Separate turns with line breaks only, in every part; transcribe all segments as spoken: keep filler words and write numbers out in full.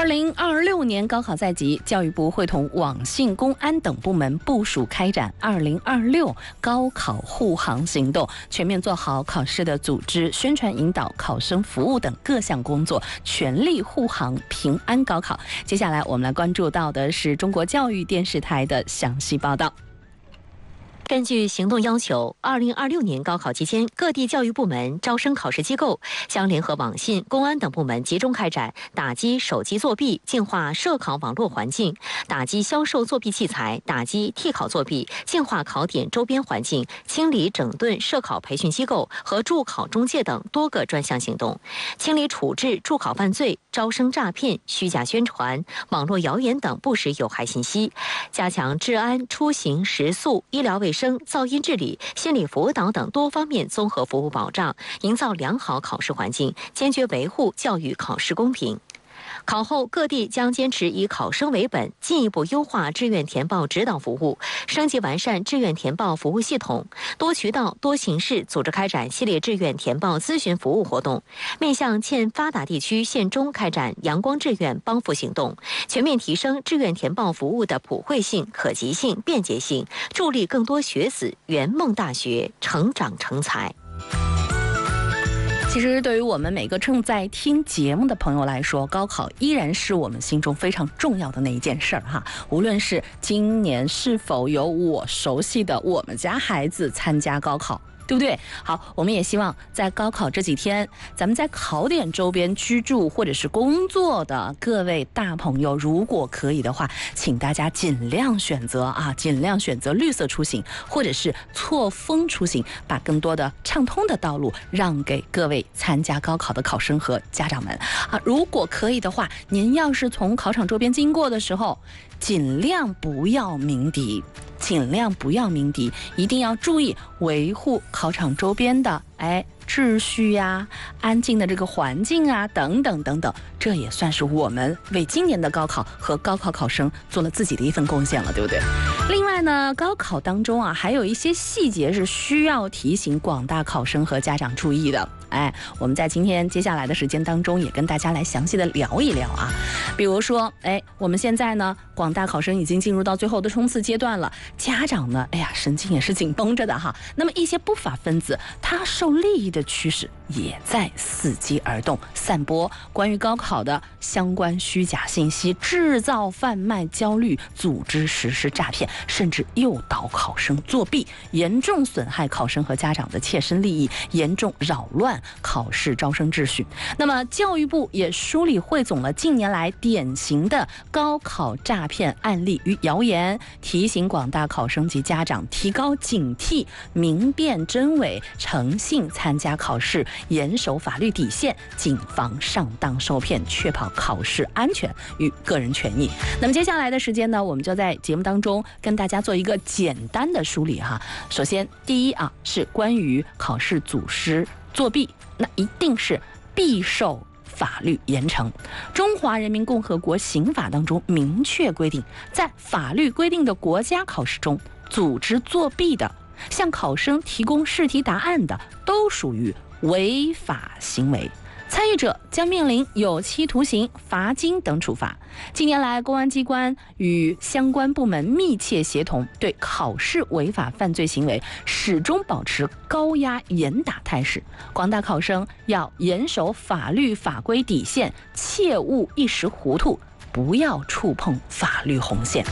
二零二六年高考在即，教育部会同网信、公安等部门部署开展二零二六高考护航行动，全面做好考试的组织、宣传引导、考生服务等各项工作，全力护航平安高考。接下来我们来关注到的是中国教育电视台的详细报道。
根据行动要求，二零二六年高考期间，各地教育部门、招生考试机构将联合网信、公安等部门集中开展打击手机作弊、净化涉考网络环境，打击销售作弊器材，打击替考作弊，净化考点周边环境，清理整顿涉考培训机构和助考中介等多个专项行动，清理处置助考犯罪、招生诈骗、虚假宣传、网络谣言等不实有害信息，加强治安、出行、食宿、医疗卫生、噪音治理、心理辅导等多方面综合服务保障，营造良好考试环境，坚决维护教育考试公平。考后，各地将坚持以考生为本，进一步优化志愿填报指导服务，升级完善志愿填报服务系统，多渠道、多形式组织开展系列志愿填报咨询服务活动，面向欠发达地区县中开展阳光志愿帮扶行动，全面提升志愿填报服务的普惠性、可及性、便捷性，助力更多学子圆梦大学，成长成才。
其实对于我们每个正在听节目的朋友来说，高考依然是我们心中非常重要的那一件事儿哈。无论是今年是否有我熟悉的我们家孩子参加高考，对不对？好，我们也希望在高考这几天，咱们在考点周边居住或者是工作的各位大朋友，如果可以的话，请大家尽量选择啊，尽量选择绿色出行，或者是错峰出行，把更多的畅通的道路让给各位参加高考的考生和家长们啊。如果可以的话，您要是从考场周边经过的时候，尽量不要鸣笛。尽量不要鸣笛，一定要注意维护考场周边的哎秩序呀、安静的这个环境啊，等等等等，这也算是我们为今年的高考和高考考生做了自己的一份贡献了，对不对？另外呢，高考当中啊，还有一些细节是需要提醒广大考生和家长注意的。哎，我们在今天接下来的时间当中，也跟大家来详细的聊一聊啊。比如说，哎，我们现在呢，广大考生已经进入到最后的冲刺阶段了，家长呢，哎呀，神经也是紧绷着的哈。那么一些不法分子，他受利益的趋势也在伺机而动，散播关于高考的相关虚假信息，制造贩卖焦虑，组织实施诈骗，甚至诱导考生作弊，严重损害考生和家长的切身利益，严重扰乱考试招生秩序。那么教育部也梳理汇总了近年来典型的高考诈骗案例与谣言，提醒广大考生及家长提高警惕，明辨真伪，诚信参加考试，严守法律底线，谨防上当受骗，确保考试安全与个人权益。那么接下来的时间呢，我们就在节目当中跟大家做一个简单的梳理哈。首先，第一啊，是关于考试组织作弊，那一定是必受法律严惩。中华人民共和国刑法当中明确规定，在法律规定的国家考试中，组织作弊的，向考生提供试题答案的，都属于违法行为。参与者将面临有期徒刑、罚金等处罚。近年来，公安机关与相关部门密切协同，对考试违法犯罪行为始终保持高压严打态势。广大考生要严守法律法规底线，切勿一时糊涂，不要触碰法律红线。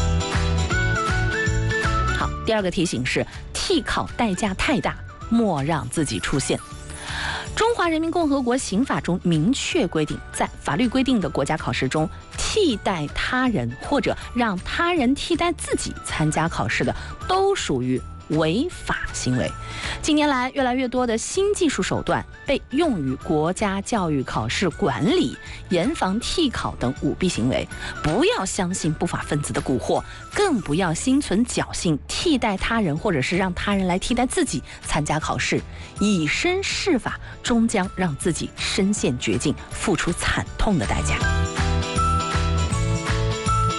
好，第二个提醒是，替考代价太大，莫让自己出现。中华人民共和国刑法中明确规定，在法律规定的国家考试中，替代他人或者让他人替代自己参加考试的，都属于违法行为。近年来，越来越多的新技术手段被用于国家教育考试管理，严防替考等舞弊行为。不要相信不法分子的蛊惑，更不要心存侥幸，替代他人或者是让他人来替代自己参加考试，以身试法，终将让自己身陷绝境，付出惨痛的代价。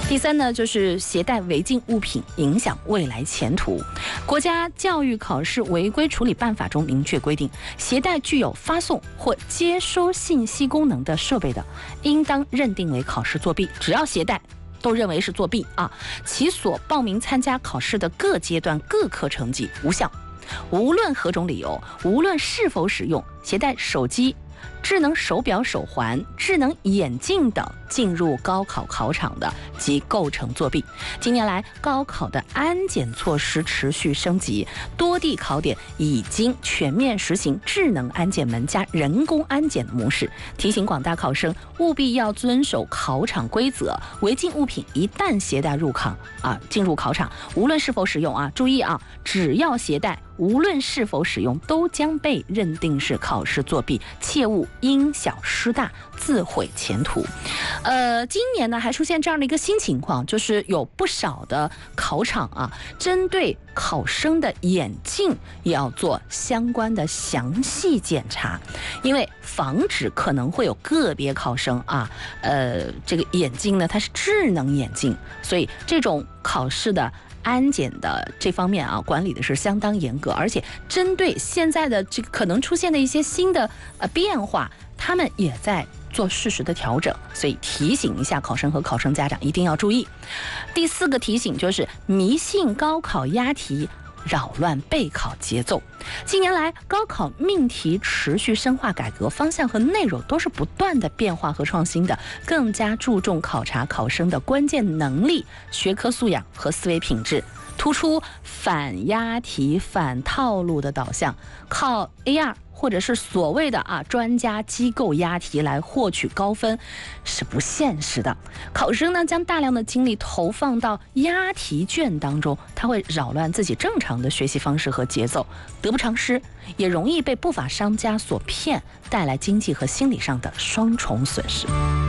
第三呢，就是携带违禁物品影响未来前途。国家教育考试违规处理办法中明确规定，携带具有发送或接收信息功能的设备的，应当认定为考试作弊。只要携带，都认为是作弊啊！其所报名参加考试的各阶段各科成绩无效。无论何种理由，无论是否使用携带手机、智能手表、手环、智能眼镜等进入高考考场的，即构成作弊。近年来，高考的安检措施持续升级，多地考点已经全面实行智能安检门加人工安检模式，提醒广大考生务必要遵守考场规则。违禁物品一旦携带入考啊，进入考场，无论是否使用啊，注意啊，只要携带，无论是否使用，都将被认定是考试作弊，切勿因小失大，自毁前途。呃，今年呢还出现这样的一个新情况，就是有不少的考场啊，针对考生的眼镜也要做相关的详细检查，因为防止可能会有个别考生啊，呃，这个眼镜呢它是智能眼镜，所以这种考试的安检的这方面啊，管理的是相当严格，而且针对现在的这个可能出现的一些新的呃变化，他们也在做适时的调整，所以提醒一下考生和考生家长一定要注意。第四个提醒就是迷信高考押题，扰乱备考节奏。近年来，高考命题持续深化改革，方向和内容都是不断的变化和创新的，更加注重考察考生的关键能力、学科素养和思维品质，突出反押题、反套路的导向，靠 A R。或者是所谓的啊专家机构押题来获取高分是不现实的。考生呢将大量的精力投放到押题卷当中，他会扰乱自己正常的学习方式和节奏，得不偿失，也容易被不法商家所骗，带来经济和心理上的双重损失。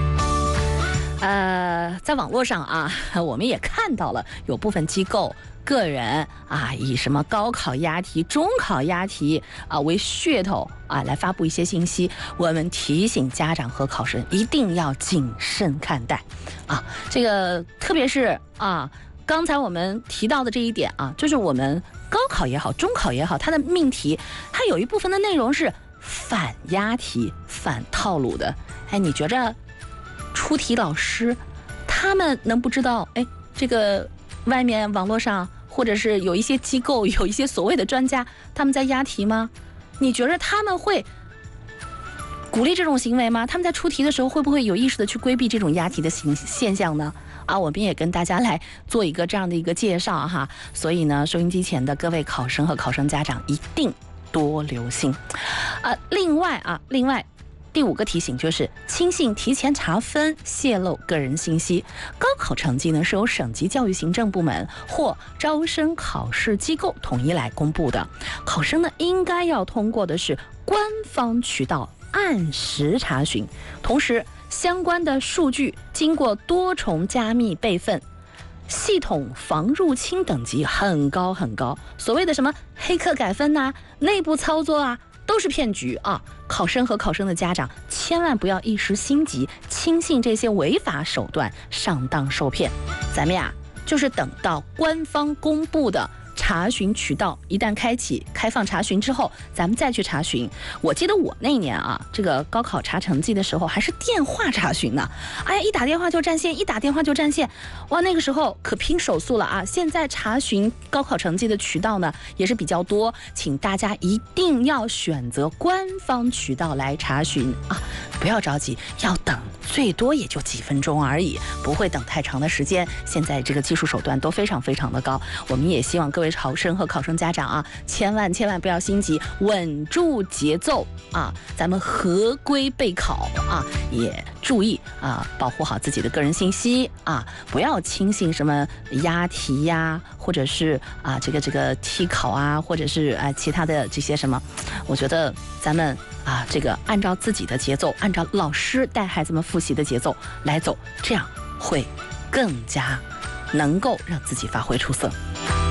呃，在网络上啊，我们也看到了有部分机构、个人啊，以什么高考押题、中考押题啊为噱头啊，来发布一些信息。我们提醒家长和考生一定要谨慎看待啊，这个特别是啊，刚才我们提到的这一点啊，就是我们高考也好，中考也好，它的命题它有一部分的内容是反押题、反套路的。哎，你觉着出题老师他们能不知道哎这个外面网络上或者是有一些机构有一些所谓的专家他们在押题吗？你觉得他们会鼓励这种行为吗？他们在出题的时候会不会有意识的去规避这种押题的现现象呢？啊，我们也跟大家来做一个这样的一个介绍哈。所以呢，收音机前的各位考生和考生家长一定多留心。啊，另外啊，另外。第五个提醒就是轻信提前查分、泄露个人信息。高考成绩呢是由省级教育行政部门或招生考试机构统一来公布的，考生呢应该要通过的是官方渠道按时查询，同时相关的数据经过多重加密备份，系统防入侵等级很高很高。所谓的什么黑客改分呐、啊、内部操作啊，都是骗局啊！考生和考生的家长千万不要一时心急，轻信这些违法手段，上当受骗。咱们呀，就是等到官方公布的查询渠道一旦开启开放查询之后，咱们再去查询。我记得我那年啊，这个高考查成绩的时候还是电话查询呢，哎呀，一打电话就占线，一打电话就占线，哇，那个时候可拼手速了啊！现在查询高考成绩的渠道呢也是比较多，请大家一定要选择官方渠道来查询啊，不要着急，要等最多也就几分钟而已，不会等太长的时间。现在这个技术手段都非常非常的高，我们也希望各位考生和考生家长啊，千万千万不要心急，稳住节奏啊，咱们合规备考啊，也注意啊，保护好自己的个人信息啊，不要轻信什么押题呀，或者是啊这个这个替考啊，或者是啊其他的这些什么，我觉得咱们啊这个按照自己的节奏，按照老师带孩子们复习的节奏来走，这样会更加能够让自己发挥出色。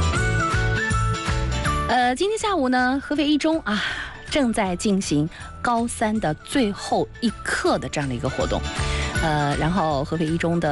呃，今天下午呢，合肥一中啊正在进行高三的最后一课的这样的一个活动，呃，然后合肥一中的